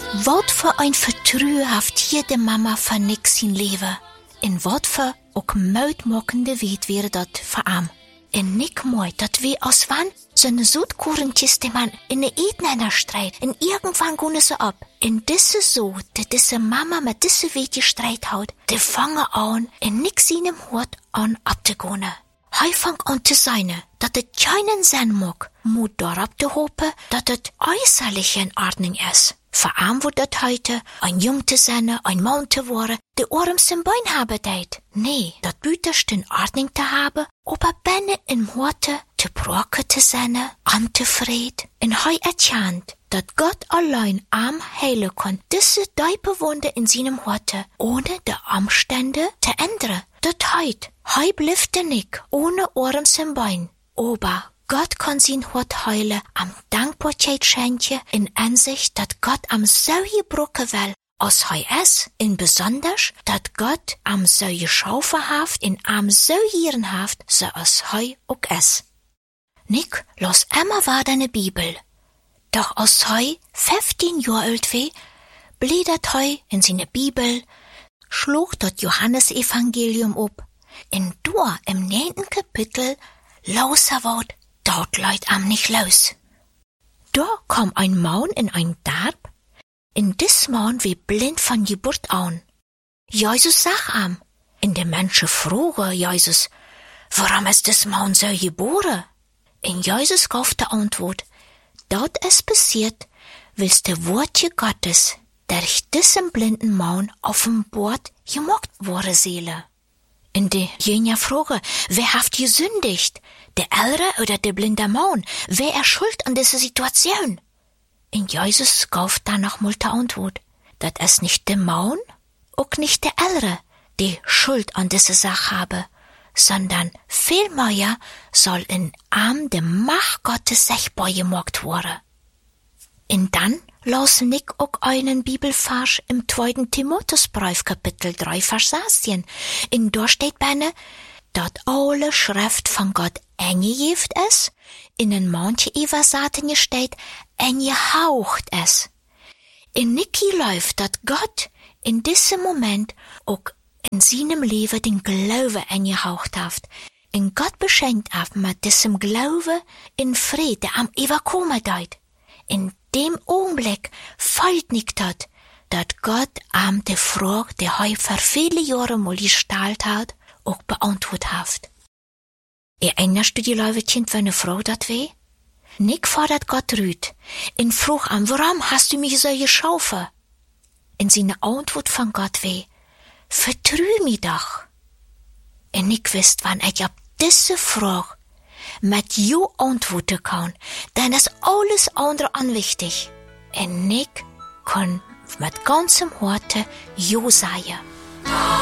Wat voor een vertrouwen heeft jede mama van niks in leven. En wat voor ook muitmokkende weet weer dat voor hem. En niet mooi dat we als van zo'n zoetkorentjes die man in de eetnener strijd. En irgendwann gaan ze op. En deze zo, dat deze mama met deze weetje strijd houdt, die vangen aan en niks in hem hoort aan op te gaan. Hij vangt aan te zijn dat het keinen zijn mag, moet daarop te hopen dat het äußerlich in ordning is. Voor hem wordt het heute een jong te zijn, een man te worden, de oren zijn bein hebben deed. Nee, dat buitenst in ordning te hebben, aber binnen in hoorte te broken te zijn, ontevreden. En hij erkent dat God alleen am heilen kon, deze diepe wonde in zijn hoorte, ohne de omstände te ändern. Dat hij blijft niet, ohne oren zijn bein. Aber Gott kann sein Hort heilen, am Dankbarkeit schenken in Ansicht, dat Gott am so gebroken will, als hij is, in besonders, dat Gott am so geschaffen heeft en am so gieren heeft, zoals hij ook is. Nick las immer weiter in de Bibel. Doch als hij 15 Jahre alt war, blättert hij in seine Bibel, schlug dat Johannes-Evangelium op, en door im 9. Kapitel las wordt, dort leid am nicht los. Da kam ein Mann in ein Dorp, en dis Mann wie blind van Geburt an. Jesus sag am, en de Menschen vroegen Jesus, warum ist dis Mann so geboren? En Jesus gaf de antwoord, dat is passiert, wils de Wortje Gottes, durch diesen blinden Mann offenbart gemacht worden seele. En de Jünger vragen, wer heeft gesündigt? De Ältere oder de blinde Mann? Wer ist schuld an dieser Situation? En Jesus gaf dann nochmal die Antwort, dat ist nicht der Mann, auch nicht der Ältere, die Schuld an dieser Sache habe, sondern vielmehr soll in ihm die Macht Gottes sichtbar gemacht worden. Und dann lassen ich auch einen Bibelvers im 2. Timotheusbrief, Kapitel 3, Vers 16. Und da steht benne, dat alle Schrift von Gott eingegeben ist, in den manche Übersetzungen steht, eingehaucht ist. In Niki läuft, dat Gott in diesem Moment auch in seinem Leben den Glaube eingehaucht hat. Und Gott beschenkt hat mit diesem Glaube in Friede am Überkommen deut. In dem Augenblick fällt nicht hat, dat Gott am die Frage, die er vor viele Jahren mal gestellt hat, auch beantwortet hat. Erinnerst du die Leutchen, wenn eine Frau dat weh? Nick fordert Gott rüt, und frug am, warum hast du mich so geschaffen? In seine Antwort von Gott weh, vertrü mich doch. Und Nick wisst, wann ich ab diese Frage mit Jo antworten kann, dann ist alles andere unwichtig. Und Nick kann mit ganzem Herzen Jo sagen.